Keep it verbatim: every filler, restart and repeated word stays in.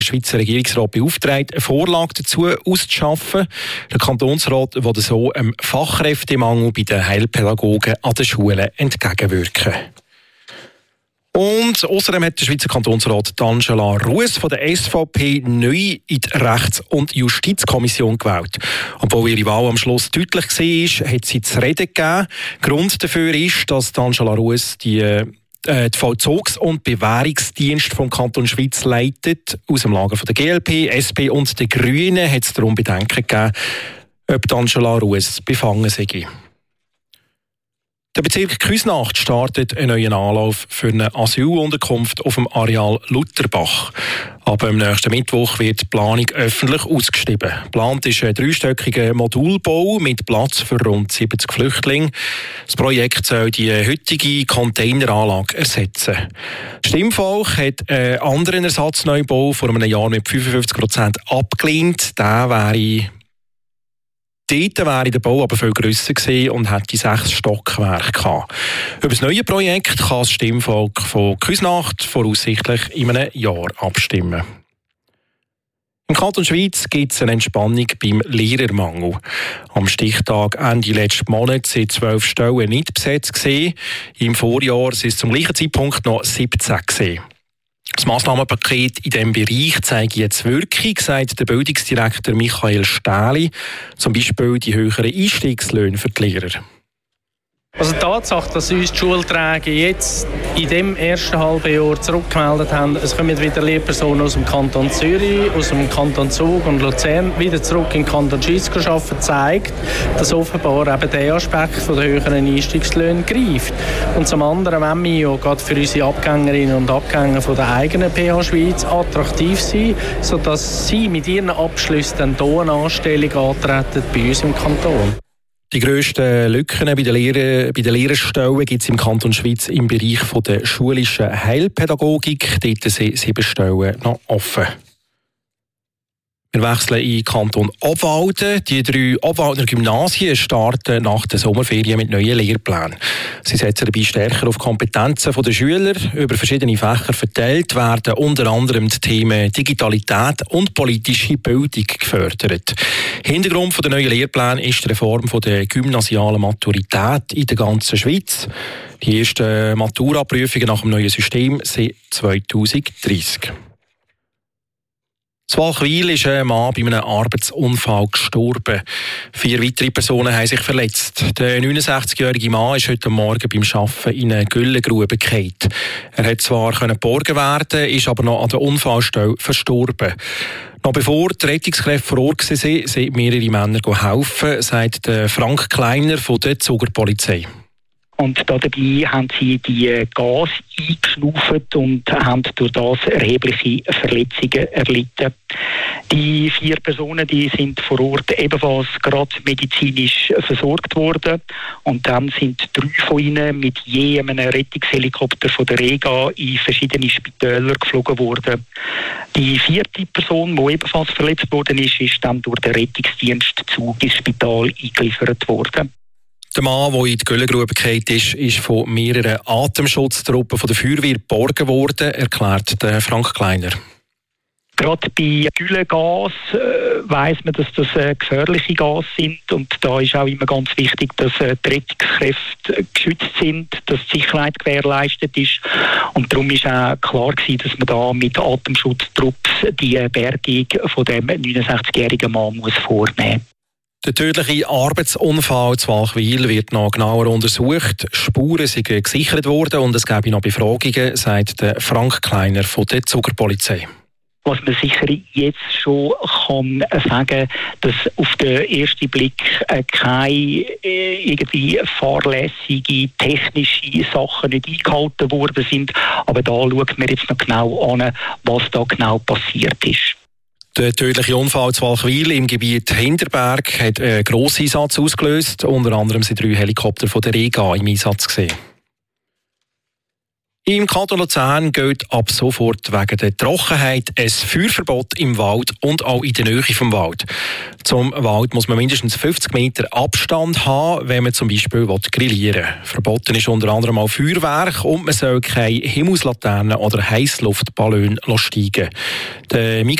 der Schweizer Regierungsrat beauftragt, eine Vorlage dazu auszuschaffen. Der Kantonsrat will so einem Fachkräftemangel bei den Heilpädagogen an den Schulen entgegenwirken. Und außerdem hat der Schweizer Kantonsrat Angela Rues von der S V P neu in die Rechts- und Justizkommission gewählt. Obwohl ihre Wahl am Schluss deutlich war, hat sie zu reden gegeben. Grund dafür ist, dass Angela Rues die äh, die Vollzugs- und Bewährungsdienst vom Kanton Schweiz leitet. Aus dem Lager von der G L P, S P und den Grünen hat es darum Bedenken gegeben, ob Angela Rues befangen sei. Der Bezirk Küsnacht startet einen neuen Anlauf für eine Asylunterkunft auf dem Areal Lutherbach. Aber am nächsten Mittwoch wird die Planung öffentlich ausgeschrieben. Geplant ist ein dreistöckiger Modulbau mit Platz für rund siebzig Flüchtlinge. Das Projekt soll die heutige Containeranlage ersetzen. Das Stimmvolk hat einen anderen Ersatzneubau vor einem Jahr mit fünfundfünfzig Prozent abgelehnt. Der wäre Dort wäre der Bau aber viel grösser gewesen und hätte sechs Stockwerke gehabt. Über das neue Projekt kann das Stimmvolk von Küsnacht voraussichtlich in einem Jahr abstimmen. Im Kanton Schweiz gibt es eine Entspannung beim Lehrermangel. Am Stichtag Ende letzten Monats sind zwölf Stellen nicht besetzt gewesen. Im Vorjahr waren es zum gleichen Zeitpunkt noch siebzehn gewesen. Das Massnahmenpaket in diesem Bereich zeigt jetzt Wirkung, sagt der Bildungsdirektor Michael Stähli. Zum Beispiel die höheren Einstiegslöhne für die Lehrer. Also die Tatsache, dass uns die Schulträger jetzt in dem ersten halben Jahr zurückgemeldet haben, es kommen wieder Lehrpersonen aus dem Kanton Zürich, aus dem Kanton Zug und Luzern wieder zurück in den Kanton Schweiz arbeiten, zeigt, dass offenbar eben der Aspekt von der höheren Einstiegslöhne greift. Und zum anderen, wenn wir ja gerade für unsere Abgängerinnen und Abgänger von der eigenen P H Schweiz attraktiv sind, sodass sie mit ihren Abschlüssen dann hier eine Anstellung antreten bei uns im Kanton. Die grössten Lücken bei den, Lehrer, bei den Lehrerstellen gibt es im Kanton Schweiz im Bereich der schulischen Heilpädagogik. Dort sind sieben Stellen noch offen. Wir wechseln in den Kanton Obwalden. Die drei Obwaldner Gymnasien starten nach den Sommerferien mit neuen Lehrplänen. Sie setzen dabei stärker auf Kompetenzen der Schüler. Über verschiedene Fächer verteilt werden unter anderem die Themen Digitalität und politische Bildung gefördert. Hintergrund der neuen Lehrpläne ist die Reform der gymnasialen Maturität in der ganzen Schweiz. Die ersten Maturaprüfungen nach dem neuen System sind zwanzig dreißig. In Walchwil ist ein Mann bei einem Arbeitsunfall gestorben. Vier weitere Personen haben sich verletzt. Der neunundsechzigjährige Mann ist heute Morgen beim Arbeiten in eine Güllengrube gefallen. Er hat zwar geborgen werden, ist aber noch an der Unfallstelle verstorben. Noch bevor die Rettungskräfte vor Ort waren, sind mehrere Männer helfen, sagt Frank Kleiner von der Zuger Polizei. Und dabei haben sie die Gas eingeschnauft und haben durch das erhebliche Verletzungen erlitten. Die vier Personen die sind vor Ort ebenfalls gerade medizinisch versorgt worden. Und dann sind drei von ihnen mit je einem Rettungshelikopter von der Rega in verschiedene Spitäler geflogen worden. Die vierte Person, die ebenfalls verletzt worden ist, ist dann durch den Rettungsdienst Zug ins Spital eingeliefert worden. Der Mann, der in die Güllengrube gefallen ist, ist von mehreren Atemschutztruppen von der Feuerwehr geborgen worden, erklärt Frank Kleiner. Gerade bei Güllengas äh, weiss man, dass das äh, gefährliche Gas sind und da ist auch immer ganz wichtig, dass äh, die Rettungskräfte äh, geschützt sind, dass die Sicherheit gewährleistet ist und darum ist auch klar gewesen, dass man da mit Atemschutztrupps die äh, Bergung von dem neunundsechzigjährigen Mann muss vornehmen. Der tödliche Arbeitsunfall in Walchwil wird noch genauer untersucht. Spuren sind gesichert worden und es gäbe noch Befragungen, sagt Frank Kleiner von der Zuckerpolizei. Was man sicher jetzt schon kann sagen, dass auf den ersten Blick äh, keine äh, irgendwie fahrlässige technische Sachen nicht eingehalten worden sind, aber da schaut man jetzt noch genau an, was da genau passiert ist. Der tödliche Unfall in Walchwil im Gebiet Hinterberg hat einen grossen Einsatz ausgelöst. Unter anderem sind drei Helikopter von der Rega im Einsatz gesehen. Im Kanton Luzern gilt ab sofort wegen der Trockenheit ein Feuerverbot im Wald und auch in der Nähe vom Wald. Zum Wald muss man mindestens fünfzig Meter Abstand haben, wenn man zum Beispiel grillieren will. Verboten ist unter anderem auch Feuerwerk und man soll keine Himmelslaternen oder Heissluftballone steigen. Der